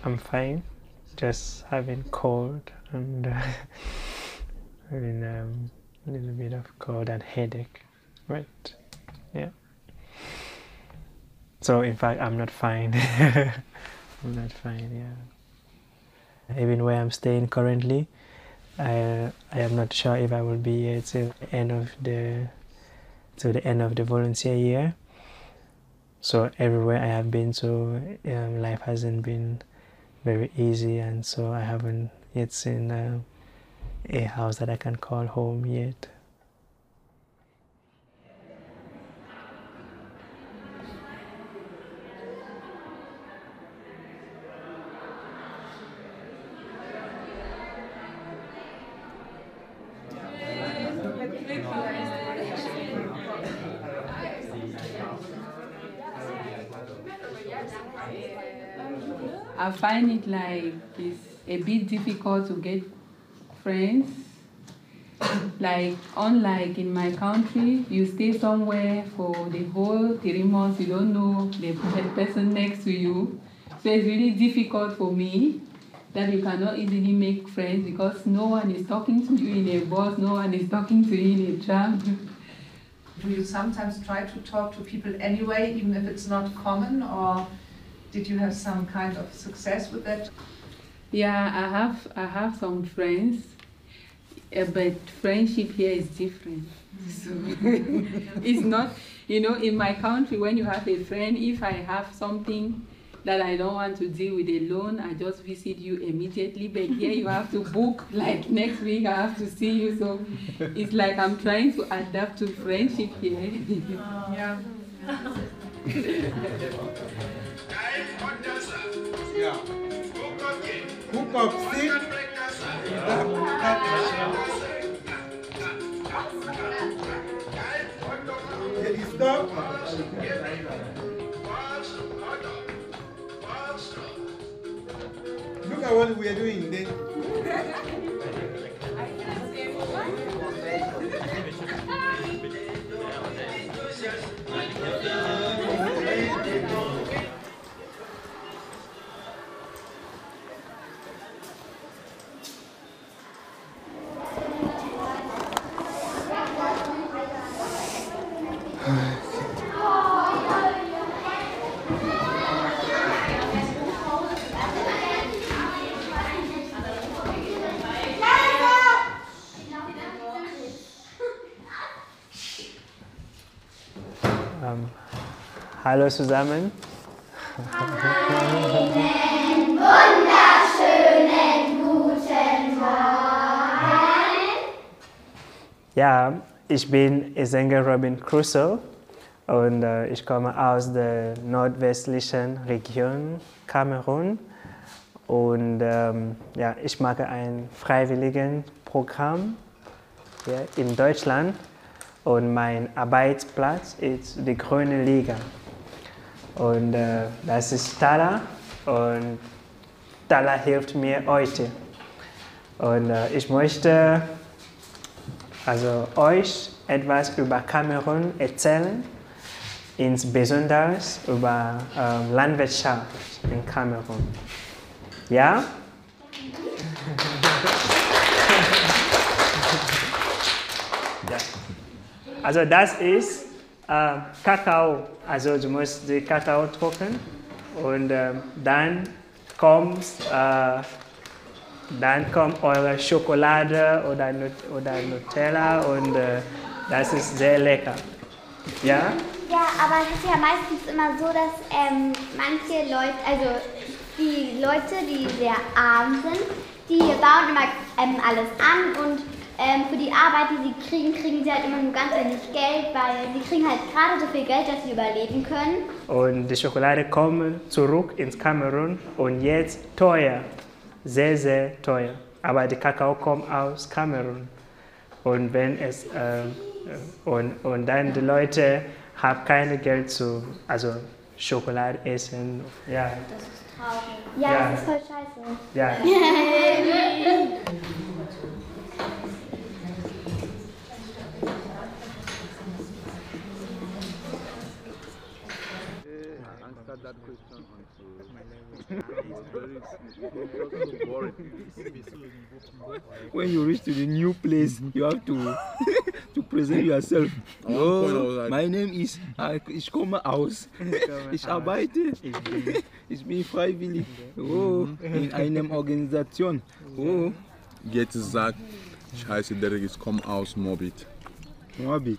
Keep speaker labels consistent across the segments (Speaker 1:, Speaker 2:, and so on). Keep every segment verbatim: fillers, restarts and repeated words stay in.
Speaker 1: I'm fine, just having cold and uh, having um, a little bit of cold and headache, right? Yeah. So in fact, I'm not fine. I'm not fine. Yeah. Even where I'm staying currently, I I am not sure if I will be here till the end of the till the end of the volunteer year. So everywhere I have been to, um, life hasn't been very easy, and so I haven't yet seen uh, a house that I can call home yet.
Speaker 2: I find it like it's a bit difficult to get friends. Like, unlike in my country, you stay somewhere for the whole three months, you don't know the person next to you. So it's really difficult for me that you cannot easily make friends because no one is talking to you in a bus, no one is talking to you in a tram.
Speaker 3: Do you sometimes try to talk to people anyway, even if it's not common, or did you have some kind of success with that?
Speaker 2: Yeah, I have I have some friends, uh, but friendship here is different. So it's not, you know, in my country when you have a friend, if I have something that I don't want to deal with alone, I just visit you immediately. But here you have to book, like next week I have to see you. So it's like I'm trying to adapt to friendship here.
Speaker 3: Yeah.
Speaker 4: Yeah. Hook up, see? Can you stop? Look at what we are doing then.
Speaker 1: Um, hallo zusammen.
Speaker 5: Einen wunderschönen guten Morgen.
Speaker 1: Ja, ich bin Ezenger Robin Crusoe und äh, ich komme aus der nordwestlichen Region Kamerun und ähm, ja, ich mache ein Freiwilligenprogramm hier in Deutschland. Und mein Arbeitsplatz ist die Grüne Liga. Und äh, das ist Tala. Und Tala hilft mir heute. Und äh, ich möchte also euch etwas über Kamerun erzählen, insbesondere über äh, Landwirtschaft in Kamerun. Ja? Ja. Also das ist äh, Kakao, also du musst den Kakao trocknen und äh, dann kommt, äh, dann kommt eure Schokolade oder, oder Nutella und äh, das ist sehr lecker. Ja?
Speaker 5: Ja, aber es ist ja meistens immer so, dass ähm, manche Leute, also die Leute, die sehr arm sind, die bauen immer ähm, alles an und Ähm, für die Arbeit, die sie kriegen, kriegen sie halt immer nur ganz wenig Geld, weil sie kriegen halt gerade so viel Geld, dass sie überleben können.
Speaker 1: Und die Schokolade kommt zurück ins Kamerun und jetzt teuer, sehr, sehr teuer. Aber die Kakao kommt aus Kamerun. Und wenn es äh, und, und dann die Leute haben kein Geld zu, also Schokolade essen. Ja.
Speaker 5: Das ist traurig. Ja,
Speaker 1: Ja.
Speaker 5: das ist voll scheiße.
Speaker 1: Ja.
Speaker 6: answered that question until
Speaker 7: When you reach to the new place, you have to to present yourself.
Speaker 6: At one point I was
Speaker 7: Oh,
Speaker 6: like-
Speaker 7: my name is uh, ich komme aus. Ich arbeite. Ich bin freiwillig. Oh, in einer Organisation. Oh,
Speaker 6: Jetzt sagt, ich heiße Derek, ich komme aus Moabit.
Speaker 7: Moabit.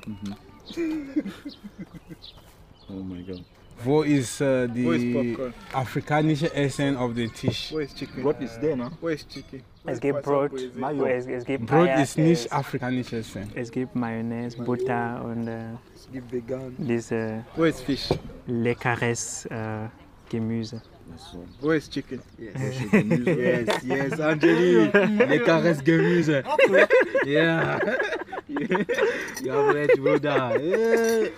Speaker 6: Oh my god.
Speaker 8: Wo ist äh, die
Speaker 4: Wo ist Popcorn?
Speaker 8: afrikanische Essen auf dem Tisch?
Speaker 4: Where is chicken?
Speaker 7: Brot ist there, ne?
Speaker 4: Where is chicken?
Speaker 1: Es gibt Brot,
Speaker 7: Mayo.
Speaker 1: es, es gibt
Speaker 8: Brot
Speaker 1: Eier,
Speaker 8: ist nicht
Speaker 1: es,
Speaker 8: afrikanisches Essen.
Speaker 1: es gibt Mayonnaise, Butter und äh,
Speaker 4: Give vegan.
Speaker 1: diese
Speaker 4: Where is fish?
Speaker 1: leckeres äh, Gemüse.
Speaker 4: Where is chicken?
Speaker 7: Yes, yes, Angeli. Leckeres Gemüse. Ja. You have recht, Bruder. Hey.